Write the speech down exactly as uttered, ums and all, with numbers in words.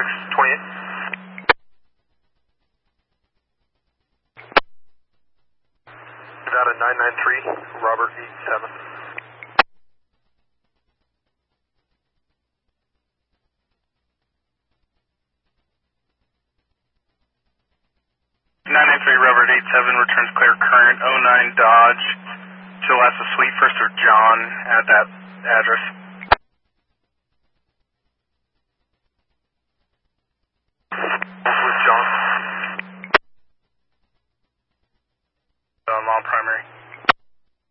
six twenty-eight. Nevada nine nine three, Robert eight seven. nine nine three, Robert eight seven, returns clear current, oh nine Dodge, Jalassa Suite, first or John at that address.